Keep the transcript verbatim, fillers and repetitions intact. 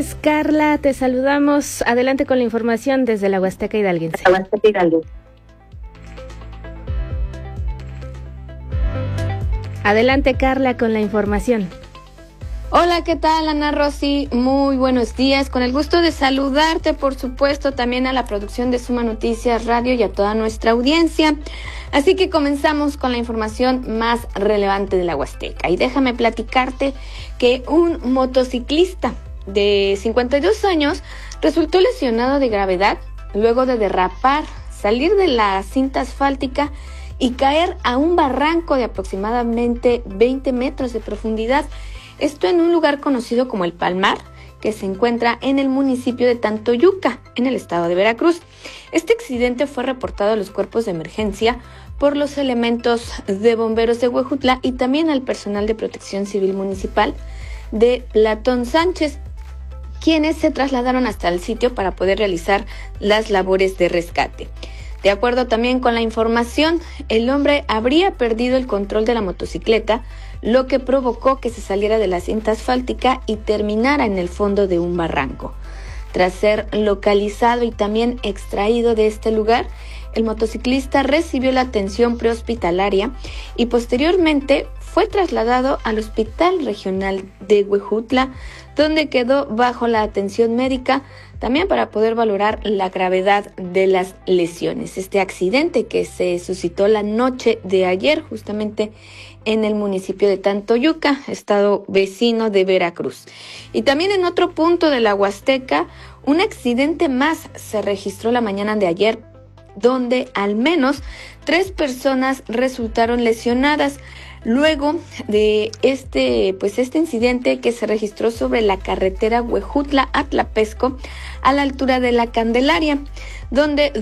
Carla, te saludamos. Adelante con la información desde la Huasteca Hidalguense. Adelante, Carla, con la información. Hola, ¿qué tal, Ana Rosy? Muy buenos días. Con el gusto de saludarte, por supuesto, también a la producción de Suma Noticias Radio y a toda nuestra audiencia. Así que comenzamos con la información más relevante de la Huasteca. Y déjame platicarte que un motociclista de cincuenta y dos años resultó lesionado de gravedad luego de derrapar, salir de la cinta asfáltica y caer a un barranco de aproximadamente veinte metros de profundidad. Esto en un lugar conocido como El Palmar, que se encuentra en el municipio de Tantoyuca, en el estado de Veracruz. Este accidente fue reportado a los cuerpos de emergencia por los elementos de bomberos de Huejutla y también al personal de protección civil municipal de Platón Sánchez, quienes se trasladaron hasta el sitio para poder realizar las labores de rescate. De acuerdo también con la información, el hombre habría perdido el control de la motocicleta, lo que provocó que se saliera de la cinta asfáltica y terminara en el fondo de un barranco. Tras ser localizado y también extraído de este lugar, el motociclista recibió la atención prehospitalaria y posteriormente fue trasladado al Hospital Regional de Huejutla, donde quedó bajo la atención médica también para poder valorar la gravedad de las lesiones. Este accidente que se suscitó la noche de ayer justamente en el municipio de Tantoyuca, estado vecino de Veracruz. Y también en otro punto de la Huasteca, un accidente más se registró la mañana de ayer, donde al menos tres personas resultaron lesionadas luego de este, pues este incidente que se registró sobre la carretera Huejutla a Tlapesco a la altura de la Candelaria, donde